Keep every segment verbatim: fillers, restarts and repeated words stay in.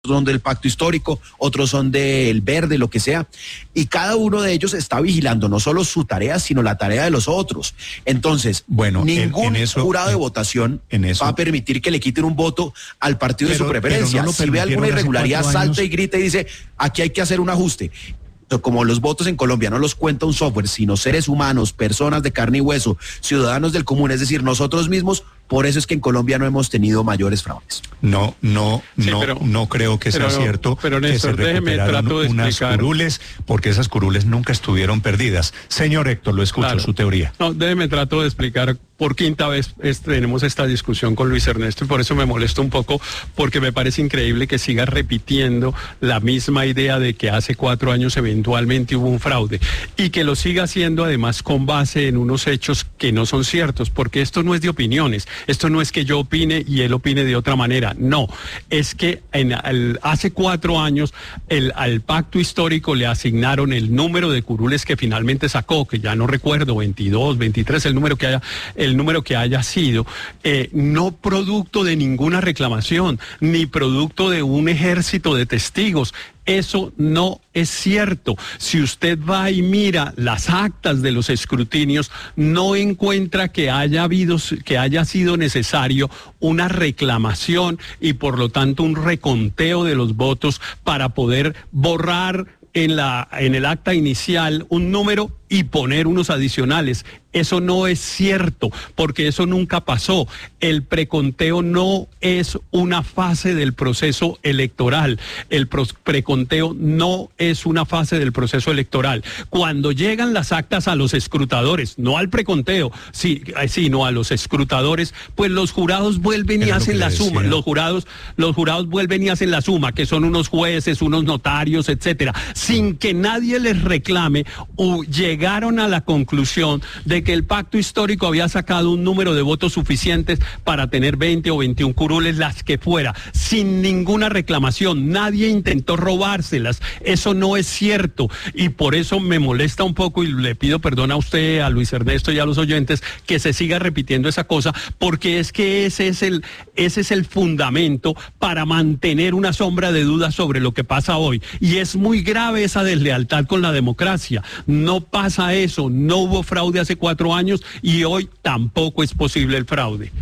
son del pacto histórico, otros son del verde, lo que sea, y cada uno de ellos está vigilando no solo su tarea, sino la tarea de los otros. Entonces, bueno, ningún en, en eso, jurado de en, votación en eso, va a permitir que le quiten un voto al partido pero, de su preferencia. No si ve alguna irregularidad, salta y grita y dice, aquí hay que hacer un ajuste. Como los votos en Colombia no los cuenta un software, sino seres humanos, personas de carne y hueso, ciudadanos del común, es decir, nosotros mismos. Por eso es que en Colombia no hemos tenido mayores fraudes. No, no, sí, no, pero, no creo que sea pero, cierto pero Néstor, que se recuperaron trato de unas explicar. curules, porque esas curules nunca estuvieron perdidas. Señor Héctor, lo escucho, claro. Su teoría. No, déjeme trato de explicar por quinta vez es, tenemos esta discusión con Luis Ernesto, y por eso me molesto un poco, porque me parece increíble que siga repitiendo la misma idea de que hace cuatro años eventualmente hubo un fraude, y que lo siga haciendo además con base en unos hechos que no son ciertos, porque esto no es de opiniones. Esto no es que yo opine y él opine de otra manera, no, es que en el, hace cuatro años el, al pacto histórico le asignaron el número de curules que finalmente sacó, que ya no recuerdo, veintidós, veintitrés, el número que haya, el número que haya sido, eh, no producto de ninguna reclamación, ni producto de un ejército de testigos. Eso no es cierto. Si usted va y mira las actas de los escrutinios, no encuentra que haya habido, que haya sido necesario una reclamación y por lo tanto un reconteo de los votos para poder borrar en la, en el acta inicial un número y poner unos adicionales. Eso no es cierto, porque eso nunca pasó. El preconteo no es una fase del proceso electoral. El preconteo no es una fase del proceso electoral. Cuando llegan las actas a los escrutadores, no al preconteo, sí, sino a los escrutadores, pues los jurados vuelven y Era hacen la suma. Los jurados, los jurados vuelven y hacen la suma, que son unos jueces, unos notarios, etcétera, sin que nadie les reclame o llegue llegaron a la conclusión de que el pacto histórico había sacado un número de votos suficientes para tener veinte o veintiún curules, las que fuera, sin ninguna reclamación. Nadie intentó robárselas. Eso no es cierto. Y por eso me molesta un poco, y le pido perdón a usted, a Luis Ernesto y a los oyentes, que se siga repitiendo esa cosa, porque es que ese es el, ese es el fundamento para mantener una sombra de duda sobre lo que pasa hoy. Y es muy grave esa deslealtad con la democracia. No pasa eso, no hubo fraude hace cuatro años y hoy tampoco es posible el fraude.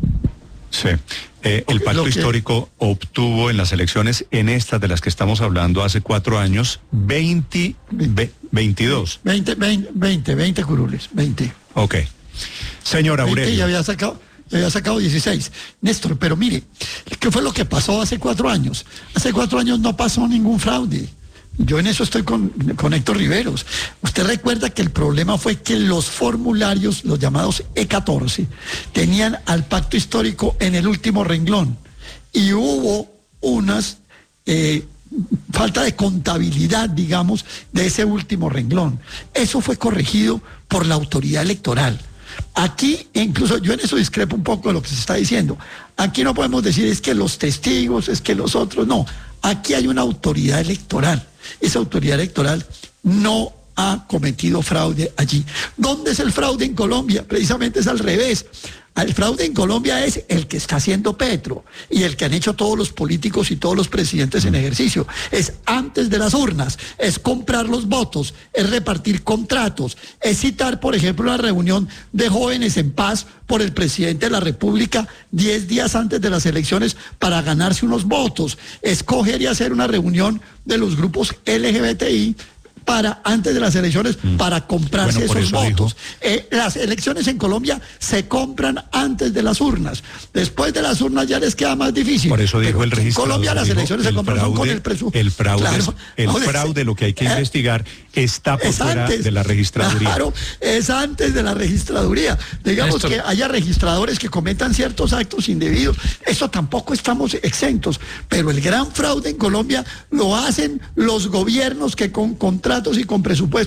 Sí, eh, el pacto que... histórico obtuvo en las elecciones, en estas de las que estamos hablando hace cuatro años, veinte, ve, veintidós. veinte, veinte, veinte, veinte curules, veinte. Ok. Señor Aurelio. veinte, ya había sacado, ya había sacado dieciséis. Néstor, pero mire, ¿qué fue lo que pasó hace cuatro años? Hace cuatro años no pasó ningún fraude. Yo en eso estoy con, con Héctor Riveros. Usted recuerda que el problema fue que los formularios, los llamados E catorce, tenían al pacto histórico en el último renglón. Y hubo unas eh, falta de contabilidad, digamos, de ese último renglón. Eso fue corregido por la autoridad electoral. Aquí, incluso yo en eso discrepo un poco de lo que se está diciendo. Aquí no podemos decir es que los testigos, es que los otros, no. Aquí hay una autoridad electoral. Esa autoridad electoral no ha cometido fraude allí. ¿Dónde es el fraude en Colombia? Precisamente es al revés. El fraude en Colombia es el que está haciendo Petro y el que han hecho todos los políticos y todos los presidentes en ejercicio. Es antes de las urnas, es comprar los votos, es repartir contratos, es citar, por ejemplo, una reunión de jóvenes en paz por el presidente de la República diez días antes de las elecciones para ganarse unos votos, es coger y hacer una reunión de los grupos L G B T I para antes de las elecciones, mm. para comprarse bueno, esos votos. Eh, las elecciones en Colombia se compran antes de las urnas. Después de las urnas ya les queda más difícil. Por eso dijo el registro. En Colombia las elecciones se compran fraude, con el presupuesto. El fraude, claro, el no, fraude, lo que hay que eh, investigar, está por fuera antes, de la registraduría. Claro, es antes de la registraduría. Digamos Esto... que haya registradores que cometan ciertos actos indebidos. Eso tampoco estamos exentos. Pero el gran fraude en Colombia lo hacen los gobiernos que con contratos y con presupuestos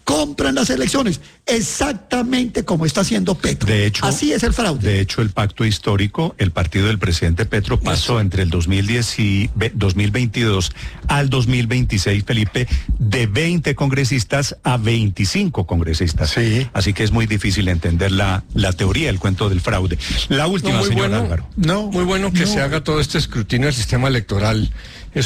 compran las elecciones, exactamente como está haciendo Petro. De hecho, así es el fraude. De hecho, el pacto histórico, el partido del presidente Petro pasó Eso. entre el dos mil diez y dos mil veintidós al dos mil veintiséis, Felipe, de veinte congresistas a veinticinco congresistas. Sí. Así que es muy difícil entender la, la teoría, el cuento del fraude. La última, no, muy señor bueno, Álvaro. No, muy bueno que no. se haga todo este escrutinio del sistema electoral.